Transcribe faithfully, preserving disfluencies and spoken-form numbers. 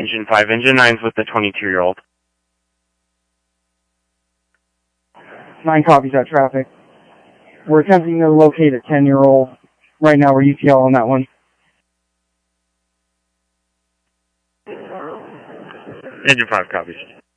Engine five. Engine nine's with the twenty-two-year-old. nine copies that traffic. We're attempting to locate a ten-year-old. Right now we're U T L on that one. Engine five copies.